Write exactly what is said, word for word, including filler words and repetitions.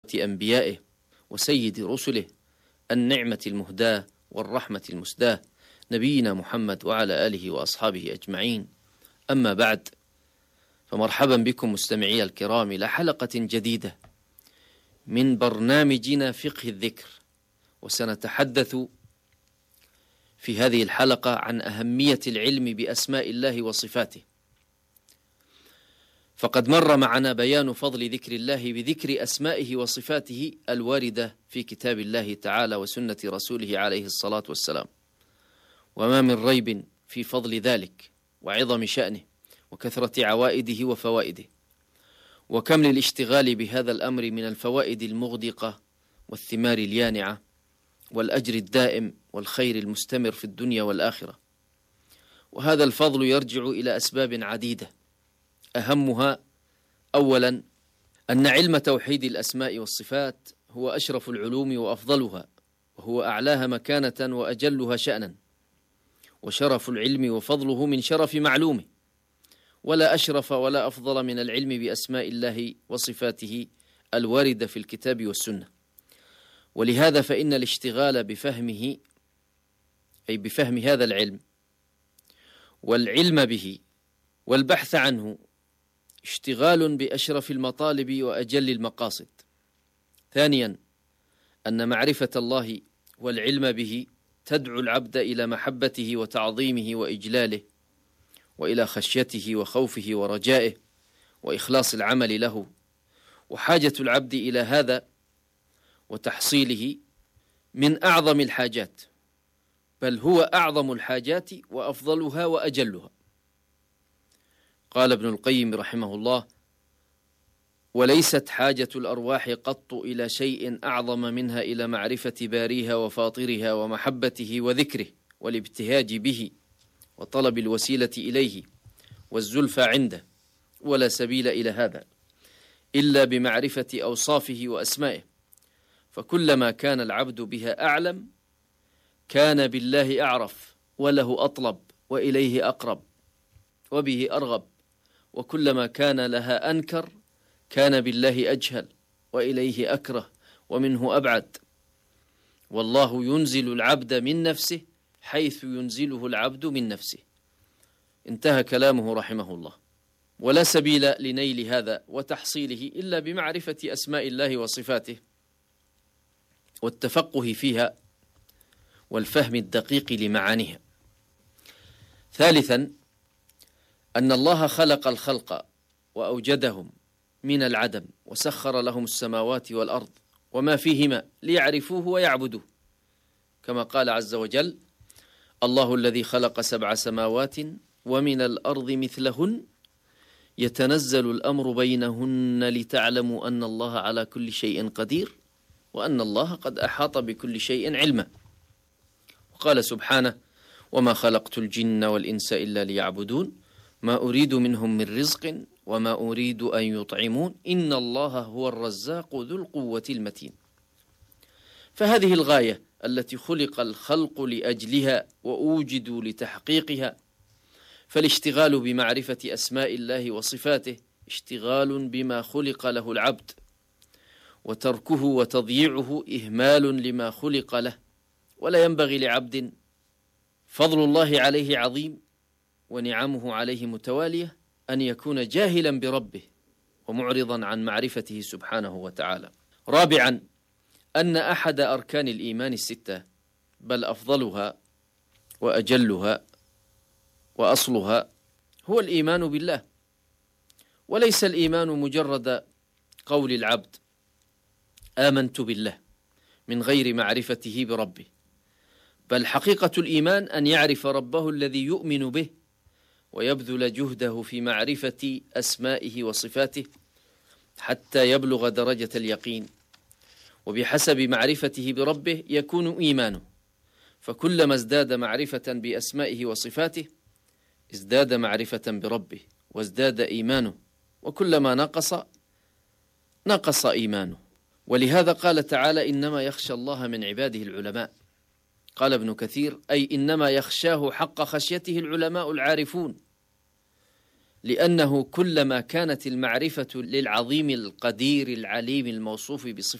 أنبيائه وسيد رسله النعمة المهداة والرحمة المسداة نبينا محمد وعلى آله وأصحابه أجمعين. أما بعد، فمرحبا بكم مستمعي الكرام إلى حلقة جديدة من برنامجنا فقه الذكر، وسنتحدث في هذه الحلقة عن أهمية العلم بأسماء الله وصفاته. فقد مر معنا بيان فضل ذكر الله بذكر أسمائه وصفاته الواردة في كتاب الله تعالى وسنة رسوله عليه الصلاة والسلام، وما من ريب في فضل ذلك وعظم شأنه وكثرة عوائده وفوائده، وكم للاشتغال بهذا الأمر من الفوائد المغدقة والثمار اليانعة والأجر الدائم والخير المستمر في الدنيا والآخرة. وهذا الفضل يرجع إلى أسباب عديدة، أهمها أولا أن علم توحيد الأسماء والصفات هو أشرف العلوم وأفضلها، وهو أعلاها مكانة وأجلها شأنا، وشرف العلم وفضله من شرف معلومه، ولا أشرف ولا أفضل من العلم بأسماء الله وصفاته الواردة في الكتاب والسنة. ولهذا فإن الاشتغال بفهمه، أي بفهم هذا العلم والعلم به والبحث عنه، اشتغال بأشرف المطالب وأجل المقاصد. ثانيا، أن معرفة الله والعلم به تدعو العبد إلى محبته وتعظيمه وإجلاله، وإلى خشيته وخوفه ورجائه وإخلاص العمل له. وحاجة العبد إلى هذا وتحصيله من أعظم الحاجات، بل هو أعظم الحاجات وأفضلها وأجلها. قال ابن القيم رحمه الله: وليست حاجة الأرواح قط إلى شيء أعظم منها إلى معرفة باريها وفاطرها ومحبته وذكره والابتهاج به وطلب الوسيلة إليه والزلفى عنده، ولا سبيل إلى هذا إلا بمعرفة أوصافه وأسمائه. فكلما كان العبد بها أعلم كان بالله أعرف، وله أطلب، وإليه أقرب، وبه أرغب. وكلما كان لها أنكر كان بالله أجهل، وإليه أكره، ومنه أبعد. والله ينزل العبد من نفسه حيث ينزله العبد من نفسه. انتهى كلامه رحمه الله. ولا سبيل لنيل هذا وتحصيله إلا بمعرفة أسماء الله وصفاته والتفقه فيها والفهم الدقيق لمعانيها. ثالثا، أن الله خلق الخلق وأوجدهم من العدم، وسخر لهم السماوات والأرض وما فيهما ليعرفوه ويعبدوه، كما قال عز وجل: الله الذي خلق سبع سماوات ومن الأرض مثلهن يتنزل الأمر بينهن لتعلموا أن الله على كل شيء قدير وأن الله قد أحاط بكل شيء علما. وقال سبحانه: وما خلقت الجن والإنس إلا ليعبدون ما أريد منهم من رزق وما أريد أن يطعمون إن الله هو الرزاق ذو القوة المتين. فهذه الغاية التي خلق الخلق لأجلها وأوجدوا لتحقيقها، فالاشتغال بمعرفة أسماء الله وصفاته اشتغال بما خلق له العبد، وتركه وتضييعه إهمال لما خلق له. ولا ينبغي لعبد فضل الله عليه عظيم ونعمه عليه متوالية أن يكون جاهلا بربه ومعرضا عن معرفته سبحانه وتعالى. رابعا، أن أحد أركان الإيمان الستة، بل أفضلها وأجلها وأصلها، هو الإيمان بالله. وليس الإيمان مجرد قول العبد آمنت بالله من غير معرفته بربه، بل حقيقة الإيمان أن يعرف ربه الذي يؤمن به ويبذل جهده في معرفة أسمائه وصفاته حتى يبلغ درجة اليقين. وبحسب معرفته بربه يكون إيمانه، فكلما ازداد معرفة بأسمائه وصفاته ازداد معرفة بربه وازداد إيمانه، وكلما نقص نقص إيمانه. ولهذا قال تعالى: إنما يخشى الله من عباده العلماء. قال ابن كثير: أي إنما يخشاه حق خشيته العلماء العارفون، لأنه كلما كانت المعرفة للعظيم القدير العليم الموصوف بصفة